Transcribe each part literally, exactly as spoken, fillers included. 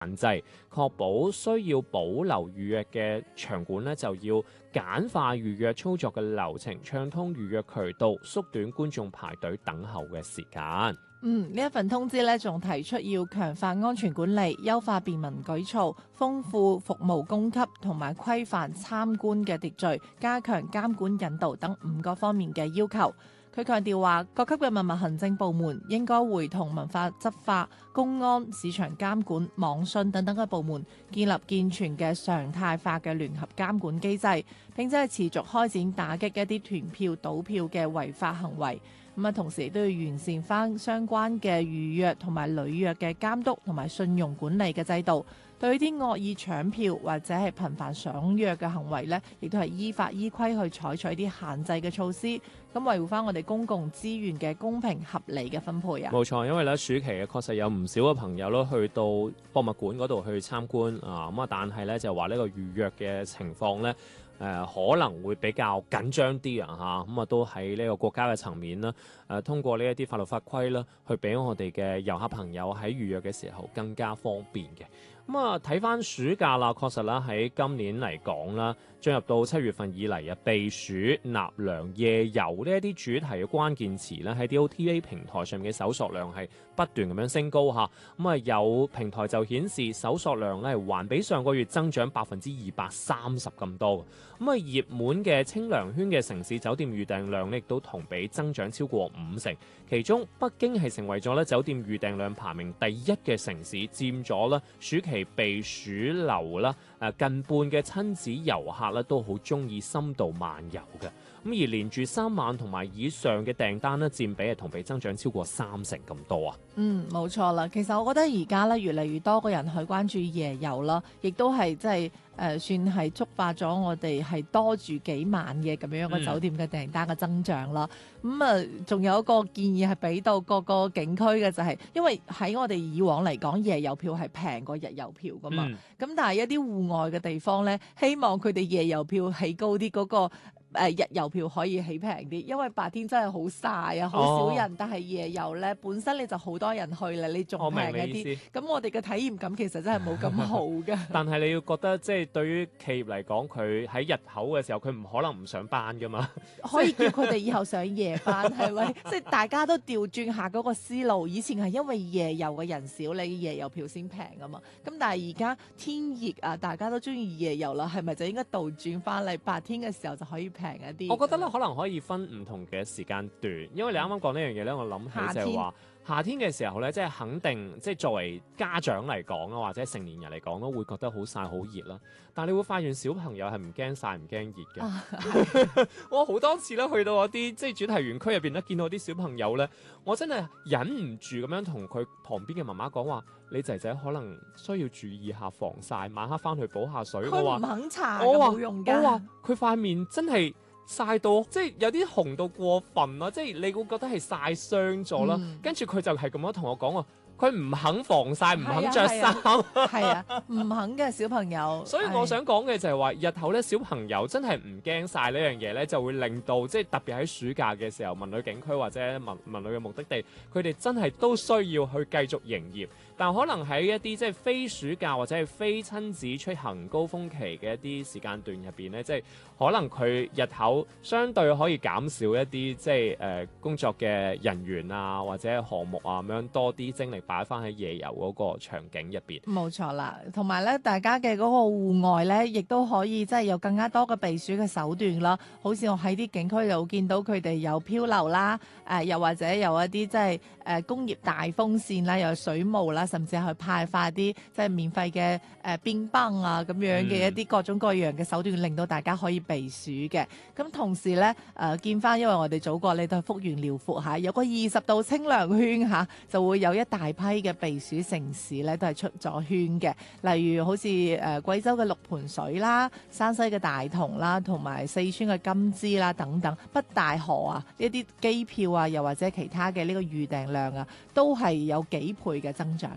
限制，確保需要保留預約嘅場館咧，就要簡化預約操作嘅流程，暢通預約渠道，縮短觀眾排隊等候嘅時間。 嗯，呢一份通知咧，仲提出要強化安全管理、優化便民舉措、豐富服務供給同埋規範參觀嘅秩序、加強監管引導等五個方面嘅要求。佢強調話，各級嘅文物行政部門應該會同文化執法、公安、市場監管、網信等等嘅部門建立健全嘅常態化嘅聯合監管機制，並且係持續開展打擊一啲團票、倒票嘅違法行為。咁啊，同時亦都要完善翻相關嘅預約同埋履約嘅監督同埋信用管理嘅制度。對於啲惡意搶票或者係頻繁爽約嘅行為呢，亦都係依法依規去採取啲限制嘅措施，咁維護翻我哋公共資源嘅公平合理嘅分配啊！ 冇錯，因為咧暑期嘅確實有唔少嘅朋友咯，去到博物館嗰度去參觀啊，咁啊，但係咧就話呢個預約嘅情況咧。誒、呃、可能會比較緊張啲啊嚇，咁啊都喺呢個國家嘅層面啦，誒、呃、通過呢一啲法律法規啦，去俾我哋嘅遊客朋友喺預約嘅時候更加方便嘅。咁啊睇翻暑假啦，確實啦喺今年嚟講啦，進入到七月份以嚟啊，避暑、納涼、夜遊呢一啲主題嘅關鍵詞咧，喺 D O T A 平台上面嘅搜索量係不斷咁樣升高嚇。咁啊有平台就顯示搜索量咧係環比上個月增長百分之二百三十咁多。咁啊熱門嘅清涼圈嘅城市酒店預訂量咧亦都同比增長超過五成，其中北京係成為咗咧酒店預訂量排名第一嘅城市，佔咗咧暑期避暑流啦，誒近半嘅親子遊客咧都好中意深度漫遊嘅。咁而連住三晚同埋以上嘅訂單咧，佔比係同比增長超過三成咁多啊！ 嗯，冇錯啦。其實我覺得而家咧越嚟越多個人去關注夜遊啦，亦都係即係誒算係觸發咗我哋係多住幾晚嘅咁樣嘅酒店嘅訂單嘅增長啦。咁啊、嗯，仲、呃、有一個建議係俾到各個景區嘅就係、是，因為喺我哋以往嚟講，夜遊票係平過日遊票噶嘛。咁、嗯、但係一啲戶外嘅地方咧，希望佢哋夜遊票起高啲嗰、那個。誒、呃、日遊票可以起平啲，因為白天真係好曬啊，好少人。哦、但係夜遊咧，本身你就好多人去啦，你仲平一啲。咁我哋嘅體驗感其實真係冇咁好嘅。 但係你要覺得，即係對於企業嚟講，佢喺日頭嘅時候，佢唔可能唔上班噶嘛。 可以叫佢哋以後上夜班，係咪？即係大家都調轉下嗰個思路。以前係因為夜遊嘅人少，你夜遊票先平噶嘛。咁但係而家天熱啊，大家都中意夜遊啦，係咪就應該倒轉翻嚟？白天嘅時候就可以平一啲。 我覺得咧，可能可以分唔同嘅時間段，因為你啱啱講呢樣嘢咧，我諗起就係話夏天嘅時候咧，即係肯定即係作為家長嚟講啊，或者成年人嚟講都會覺得好曬好熱啦。但係你會發現小朋友係唔驚曬唔驚熱嘅。啊、我好多次咧去到嗰啲即係主題園區入邊咧，見到啲小朋友咧，我真係忍唔住咁樣同佢旁邊嘅媽媽講話：你仔仔可能需要注意下防曬，晚黑翻去補下水。 佢唔肯搽， 我話冇用㗎。 我話佢塊面真係曬到即係有啲紅到過分啦，即係你會覺得係曬傷咗啦。嗯、跟住佢就係咁樣同我講話，佢唔肯防曬，唔肯着衫， 係啊，唔、啊、肯嘅小朋友。 所以我想講嘅就係話，日後咧小朋友真係唔驚曬呢樣嘢咧，就會令到即係特別喺暑假嘅時候，文旅景區或者文文旅嘅目的地，佢哋真係都需要去繼續營業。但可能喺一啲即係非暑假或者係非親子出行高峰期嘅一啲時間段入邊咧，即係可能佢日後相對可以減少一啲即係誒、呃、工作嘅人員啊或者項目啊咁樣，多啲精力擺翻喺夜遊嗰個場景入邊。冇錯啦，同埋咧大家嘅嗰個戶外咧，亦都可以即係有更加多嘅避暑嘅手段啦。好似我喺啲景區度見到佢哋有漂流啦，誒、呃、又或者有一啲即係誒工業大風扇啦，有水霧啦。甚至係去派發啲即係免費嘅誒冰棒啊咁樣嘅一啲各種各樣嘅手段，令到大家可以避暑嘅。咁同時咧誒、呃、見翻，因為我哋祖國你都係幅員遼闊嚇，有個二十度清涼圈嚇，就會有一大批嘅避暑城市咧都係出咗圈嘅。例如好似誒、呃、貴州嘅六盤水啦、山西嘅大同啦，同埋四川嘅金枝啦等等，北大河啊呢一啲機票啊，又或者其他嘅呢個預訂量啊，都係有幾倍嘅增長。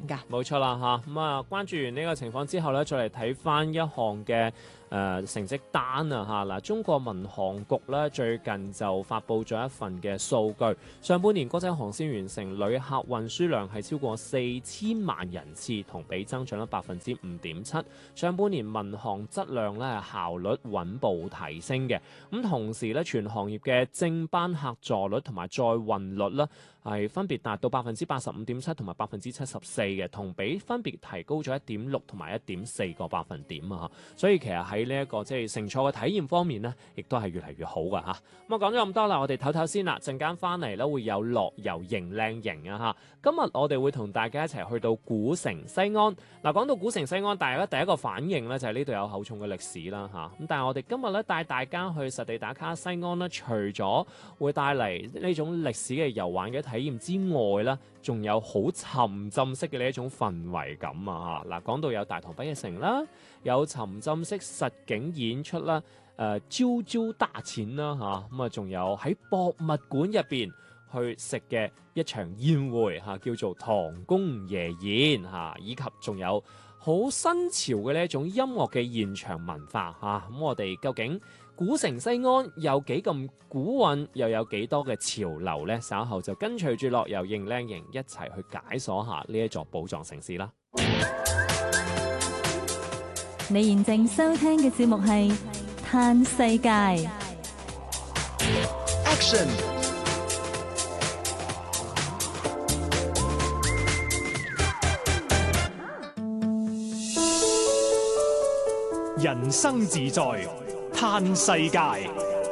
㗎。 冇錯啦嚇，咁啊關注完呢個情況之後咧，再嚟睇翻一項嘅誒、呃、成績單啊嚇嗱，中國民航局咧最近就發布咗一份嘅數據，上半年國際航線完成旅客運輸量係超過四千萬人次，同比增長咗百分之五點七。上半年民航質量咧係效率穩步提升嘅，咁同時咧全行業嘅正班客座率同埋載運率咧係分別達到百分之八十五點七同埋百分之七十四嘅，同比分別提高咗一點六同埋一點四個百分點啊！所以其實喺呢一個即係乘坐嘅體驗方面呢，亦都係越嚟越好噶嚇。咁我講咗咁多啦，我哋唞唞先啦，陣間翻嚟咧會有樂遊迎靚營啊嚇。今日我哋會同大家一齊去到古城西安。嗱，講到古城西安，大家第一個反應咧就係呢度有厚重嘅歷史啦嚇。咁但係我哋今日咧帶大家去實地打卡西安咧，除咗會帶嚟呢種歷史嘅遊玩嘅體驗之外咧，仲有好沉浸式嘅呢一種氛圍感啊嚇！嗱，講到有大唐不夜城啦，有沉浸式實景演出啦，誒招招大錢啦嚇，咁啊仲有喺博物館入邊去食嘅一場宴會嚇，叫做唐宮夜宴嚇，以及仲有好新潮嘅呢一種音樂嘅現場文化嚇。咁我哋究竟古城西安有幾咁古韻，又有幾多嘅潮流呢？稍後就跟隨住樂遊迎靚營一齊去解鎖下呢一座寶藏城市啦！ 你現正收聽嘅節目係《嘆世界》 Action， 人生自在嘆世界。